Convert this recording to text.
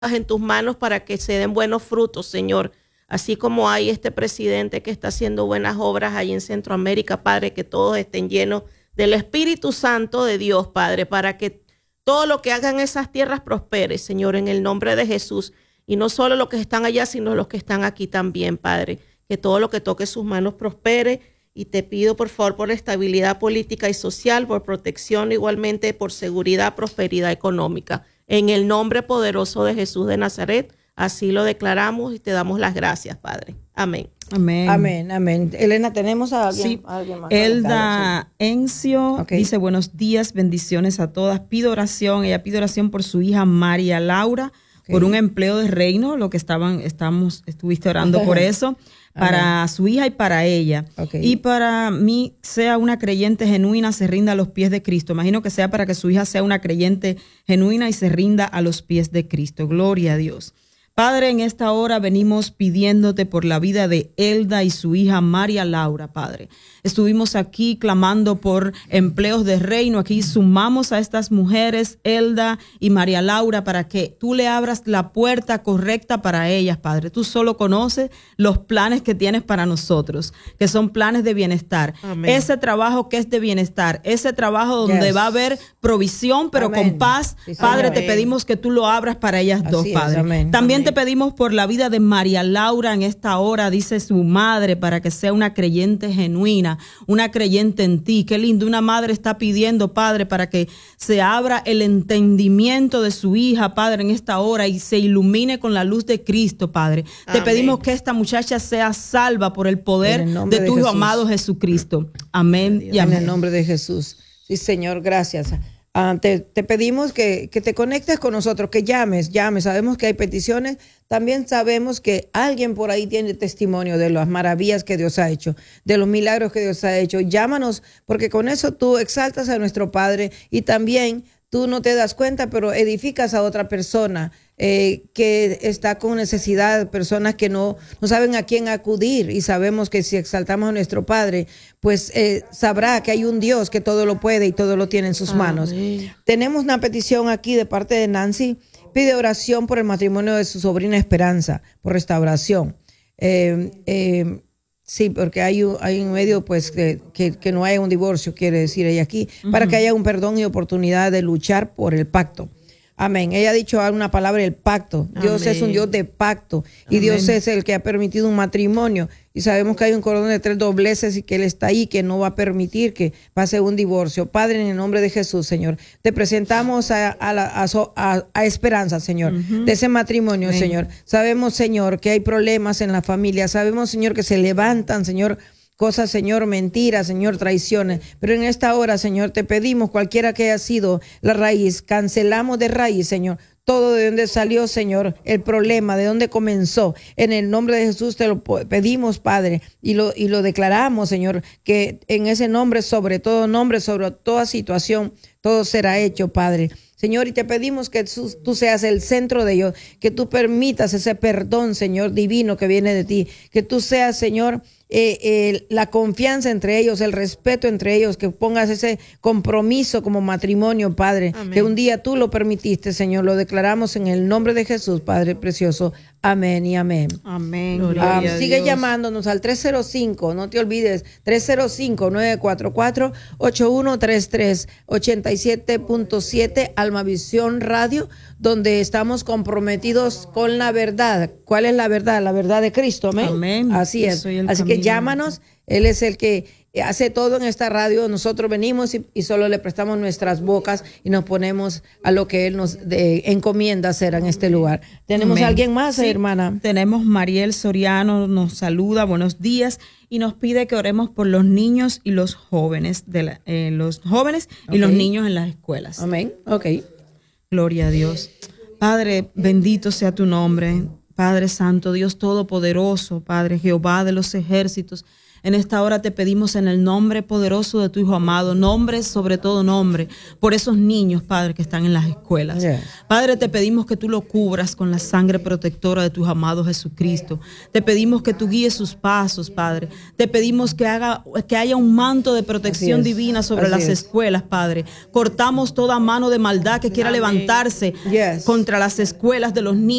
en tus manos para que se den buenos frutos, Señor. Así como hay este presidente que está haciendo buenas obras ahí en Centroamérica, Padre, que todos estén llenos del Espíritu Santo de Dios, Padre, para que todo lo que hagan en esas tierras prospere, Señor, en el nombre de Jesús. Y no solo los que están allá, sino los que están aquí también, Padre. Que todo lo que toque sus manos prospere. Y te pido, por favor, por estabilidad política y social, por protección, igualmente por seguridad, prosperidad económica. En el nombre poderoso de Jesús de Nazaret, así lo declaramos y te damos las gracias, Padre. Amén. Amén. Amén, amén. Elena, ¿tenemos a alguien? Sí. ¿Alguien más? Elda Encio Okay. dice: buenos días, bendiciones a todas. Ella pide oración por su hija María Laura, por un empleo de reino, lo que estuviste orando por eso, para su hija y para ella. Y para mí, sea una creyente genuina, se rinda a los pies de Cristo. Imagino que sea para que su hija sea una creyente genuina y se rinda a los pies de Cristo. Gloria a Dios. Padre, en esta hora venimos pidiéndote por la vida de Elda y su hija María Laura, Padre. Estuvimos aquí clamando por empleos de reino. Aquí sumamos a estas mujeres, Elda y María Laura, para que tú le abras la puerta correcta para ellas, Padre. Tú solo conoces los planes que tienes para nosotros, que son planes de bienestar. Amén. Ese trabajo que es de bienestar, ese trabajo donde va a haber provisión, pero con paz. Sí, Padre, te pedimos que tú lo abras para ellas dos, Padre. También te pedimos por la vida de María Laura en esta hora, dice su madre, para que sea una creyente genuina, una creyente en ti. Qué lindo, una madre está pidiendo, Padre, para que se abra el entendimiento de su hija, Padre, en esta hora y se ilumine con la luz de Cristo, Padre. Amén. Te pedimos que esta muchacha sea salva por el poder de tu Hijo amado Jesucristo. Amén y amén. En el nombre de Jesús. Sí, Señor, gracias. Te pedimos que te conectes con nosotros, que llames. Sabemos que hay peticiones. También sabemos que alguien por ahí tiene testimonio de las maravillas que Dios ha hecho, de los milagros que Dios ha hecho. Llámanos, porque con eso tú exaltas a nuestro Padre y también tú no te das cuenta, pero edificas a otra persona que está con necesidad, personas que no saben a quién acudir, y sabemos que si exaltamos a nuestro Padre, pues sabrá que hay un Dios que todo lo puede y todo lo tiene en sus manos. Tenemos una petición aquí de parte de Nancy. Pide oración por el matrimonio de su sobrina Esperanza, por restauración. Sí, porque hay un medio, pues, que no haya un divorcio, quiere decir ella aquí, para que haya un perdón y oportunidad de luchar por el pacto. Amén. Ella ha dicho una palabra, el pacto. Dios es un Dios de pacto. Y Dios es el que ha permitido un matrimonio. Y sabemos que hay un cordón de 3 dobleces y que Él está ahí, que no va a permitir que pase un divorcio. Padre, en el nombre de Jesús, Señor, te presentamos a Esperanza, Señor, de ese matrimonio, amén, Señor. Sabemos, Señor, que hay problemas en la familia. Sabemos, Señor, que se levantan, Señor, cosas, Señor, mentiras, Señor, traiciones. Pero en esta hora, Señor, te pedimos, cualquiera que haya sido la raíz, cancelamos de raíz, Señor, todo de donde salió, Señor, el problema, de dónde comenzó. En el nombre de Jesús te lo pedimos, Padre, y lo declaramos, Señor, que en ese nombre, sobre toda situación, todo será hecho, Padre. Señor, y te pedimos que tú seas el centro de ellos, que tú permitas ese perdón, Señor, divino que viene de ti, que tú seas, Señor, la confianza entre ellos, el respeto entre ellos, que pongas ese compromiso como matrimonio, Padre, amén, que un día tú lo permitiste, Señor. Lo declaramos en el nombre de Jesús, Padre precioso. Amén y amén. Amén. Sigue llamándonos al 305, no te olvides, 305-944-8133, 87.7 Almavisión Radio, donde estamos comprometidos con la verdad. ¿Cuál es la verdad? La verdad de Cristo, amén. Amén. Así es. Así que llámanos, Él es el que hace todo en esta radio. Nosotros venimos y solo le prestamos nuestras bocas y nos ponemos a lo que Él nos encomienda hacer en este lugar. ¿Tenemos a alguien más, sí, hermana? Tenemos Mariel Soriano, nos saluda, buenos días, y nos pide que oremos por los niños y los jóvenes, y los niños en las escuelas. Amén. Ok. Gloria a Dios. Padre, bendito sea tu nombre. Padre Santo, Dios Todopoderoso, Padre Jehová de los ejércitos. En esta hora te pedimos en el nombre poderoso de tu Hijo amado, nombre sobre todo nombre, por esos niños, Padre, que están en las escuelas. Yes. Padre, te pedimos que tú lo cubras con la sangre protectora de tu Hijo amado Jesucristo. Te pedimos que tú guíes sus pasos, Padre. Te pedimos que haya un manto de protección divina sobre las escuelas, Padre. Cortamos toda mano de maldad que quiera levantarse Yes. contra las escuelas de los niños.